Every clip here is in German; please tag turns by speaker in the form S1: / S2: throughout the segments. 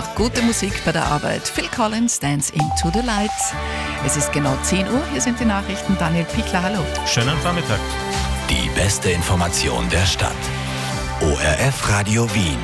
S1: auch gute Musik bei der Arbeit. Phil Collins, Dance into the Light. Es ist genau 10 Uhr, hier sind die Nachrichten. Daniel Pickler, hallo.
S2: Schönen Vormittag.
S3: Die beste Information der Stadt. ORF Radio Wien.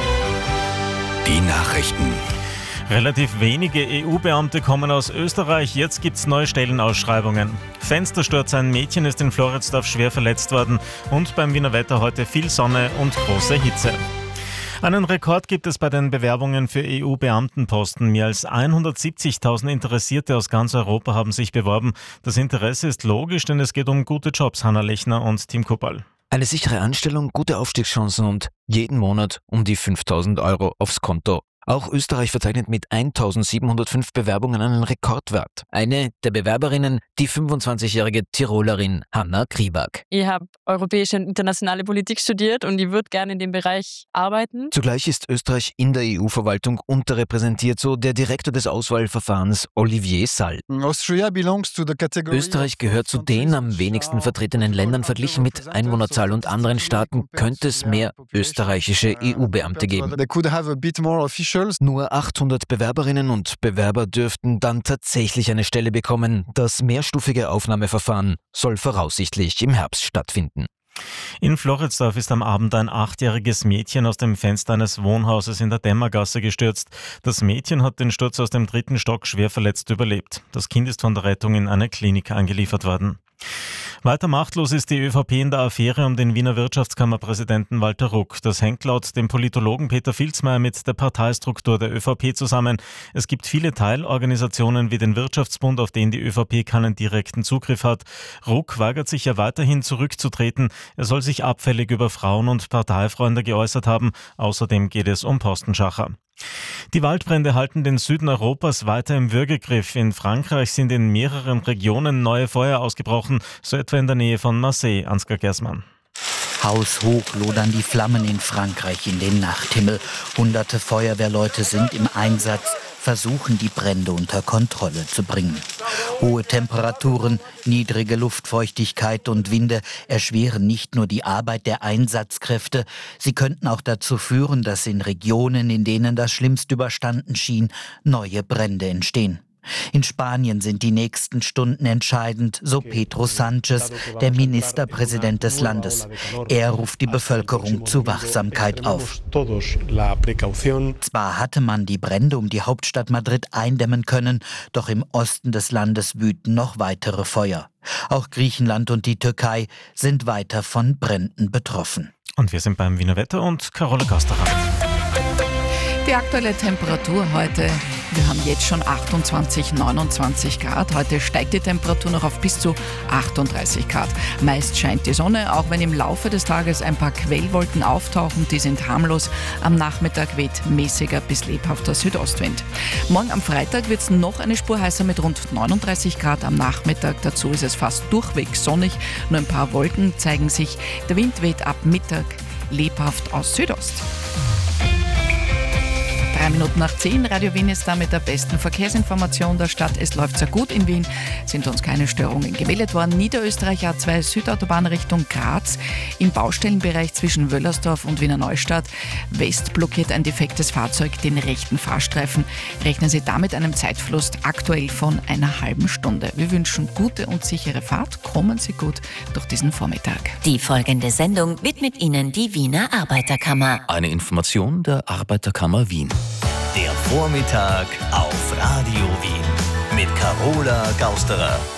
S3: Die Nachrichten.
S2: Relativ wenige EU-Beamte kommen aus Österreich. Jetzt gibt's neue Stellenausschreibungen. Fenstersturz: Ein Mädchen ist in Floridsdorf schwer verletzt worden. Und beim Wiener Wetter heute viel Sonne und große Hitze. Einen Rekord gibt es bei den Bewerbungen für EU-Beamtenposten. Mehr als 170.000 Interessierte aus ganz Europa haben sich beworben. Das Interesse ist logisch, denn es geht um gute Jobs. Hanna Lechner und Tim Kuppal.
S4: Eine sichere Anstellung, gute Aufstiegschancen und jeden Monat um die 5.000 Euro aufs Konto. Auch Österreich verzeichnet mit 1.705 Bewerbungen einen Rekordwert. Eine der Bewerberinnen, die 25-jährige Tirolerin Hanna Kriebak.
S5: Ich habe europäische und internationale Politik studiert und ich würde gerne in dem Bereich arbeiten.
S4: Zugleich ist Österreich in der EU-Verwaltung unterrepräsentiert, so der Direktor des Auswahlverfahrens Olivier Sall. Österreich gehört zu den am wenigsten vertretenen Ländern. Verglichen mit Einwohnerzahl und anderen Staaten könnte es mehr österreichische EU-Beamte geben. Nur 800 Bewerberinnen und Bewerber dürften dann tatsächlich eine Stelle bekommen. Das mehrstufige Aufnahmeverfahren soll voraussichtlich im Herbst stattfinden.
S2: In Floridsdorf ist am Abend ein 8-jähriges Mädchen aus dem Fenster eines Wohnhauses in der Dämmergasse gestürzt. Das Mädchen hat den Sturz aus dem 3. Stock schwer verletzt überlebt. Das Kind ist von der Rettung in eine Klinik eingeliefert worden. Weiter machtlos ist die ÖVP in der Affäre um den Wiener Wirtschaftskammerpräsidenten Walter Ruck. Das hängt laut dem Politologen Peter Filzmeier mit der Parteistruktur der ÖVP zusammen. Es gibt viele Teilorganisationen wie den Wirtschaftsbund, auf den die ÖVP keinen direkten Zugriff hat. Ruck weigert sich ja weiterhin zurückzutreten. Er soll sich abfällig über Frauen und Parteifreunde geäußert haben. Außerdem geht es um Postenschacher. Die Waldbrände halten den Süden Europas weiter im Würgegriff. In Frankreich sind in mehreren Regionen neue Feuer ausgebrochen, so etwa in der Nähe von Marseille. Ansgar Gersmann.
S6: Haushoch lodern die Flammen in Frankreich in den Nachthimmel. Hunderte Feuerwehrleute sind im Einsatz, versuchen die Brände unter Kontrolle zu bringen. Hohe Temperaturen, niedrige Luftfeuchtigkeit und Winde erschweren nicht nur die Arbeit der Einsatzkräfte, sie könnten auch dazu führen, dass in Regionen, in denen das Schlimmste überstanden schien, neue Brände entstehen. In Spanien sind die nächsten Stunden entscheidend, so Pedro Sánchez, der Ministerpräsident des Landes. Er ruft die Bevölkerung zu Wachsamkeit auf. Zwar hatte man die Brände um die Hauptstadt Madrid eindämmen können, doch im Osten des Landes wüten noch weitere Feuer. Auch Griechenland und die Türkei sind weiter von Bränden betroffen.
S2: Und wir sind beim Wiener Wetter und Carola Gasterer.
S1: Die aktuelle Temperatur heute, wir haben jetzt schon 28, 29 Grad. Heute steigt die Temperatur noch auf bis zu 38 Grad. Meist scheint die Sonne, auch wenn im Laufe des Tages ein paar Quellwolken auftauchen. Die sind harmlos. Am Nachmittag weht mäßiger bis lebhafter Südostwind. Morgen am Freitag wird es noch eine Spur heißer mit rund 39 Grad am Nachmittag. Dazu ist es fast durchweg sonnig. Nur ein paar Wolken zeigen sich. Der Wind weht ab Mittag lebhaft aus Südost. 3 Minuten nach 10. Radio Wien ist da mit der besten Verkehrsinformation der Stadt. Es läuft sehr gut in Wien, sind uns keine Störungen gemeldet worden. Niederösterreich A2 Südautobahn Richtung Graz. Im Baustellenbereich zwischen Wöllersdorf und Wiener Neustadt West blockiert ein defektes Fahrzeug den rechten Fahrstreifen. Rechnen Sie damit einem Zeitverlust aktuell von einer halben Stunde. Wir wünschen gute und sichere Fahrt. Kommen Sie gut durch diesen Vormittag.
S7: Die folgende Sendung widmet Ihnen die Wiener Arbeiterkammer.
S3: Eine Information der Arbeiterkammer Wien.
S8: Der Vormittag auf Radio Wien mit Carola Gausterer.